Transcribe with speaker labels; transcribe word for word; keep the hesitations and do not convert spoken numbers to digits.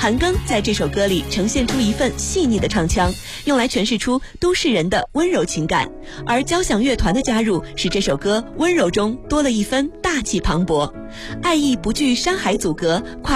Speaker 1: 韩庚在这首歌里呈现出一份细腻的唱腔，用来诠释出都市人的温柔情感，而交响乐团的加入使这首歌温柔中多了一分大气磅礴，爱意不惧山海阻隔，跨